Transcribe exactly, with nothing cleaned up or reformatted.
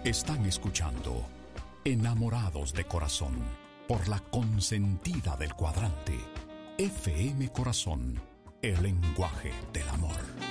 Están escuchando Enamorados de Corazón por la consentida del cuadrante. F M Corazón, el lenguaje del amor.